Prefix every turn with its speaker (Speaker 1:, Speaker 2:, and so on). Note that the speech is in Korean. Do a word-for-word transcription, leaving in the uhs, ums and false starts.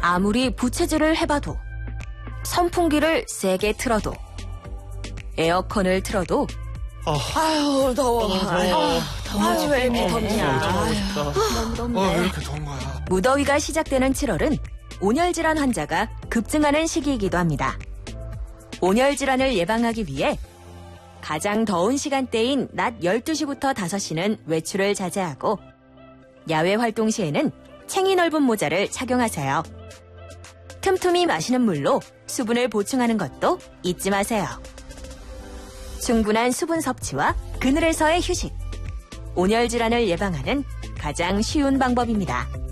Speaker 1: 아무리 부채질을 해봐도, 선풍기를 세게 틀어도, 에어컨을 틀어도
Speaker 2: 아,
Speaker 3: 아유, 더워.
Speaker 2: 어, 더워.
Speaker 3: 아유, 아유, 왜 이렇게
Speaker 2: 어,
Speaker 3: 덥냐.
Speaker 2: 아유, 너무 덥다.
Speaker 1: 너무 덥네.
Speaker 2: 어, 왜 이렇게 더운 거야?
Speaker 1: 무더위가 시작되는 칠월은 온열질환 환자가 급증하는 시기이기도 합니다. 온열질환을 예방하기 위해 가장 더운 시간대인 낮 열두 시부터 다섯 시는 외출을 자제하고 야외 활동 시에는 챙이 넓은 모자를 착용하세요. 틈틈이 마시는 물로 수분을 보충하는 것도 잊지 마세요. 충분한 수분 섭취와 그늘에서의 휴식. 온열질환을 예방하는 가장 쉬운 방법입니다.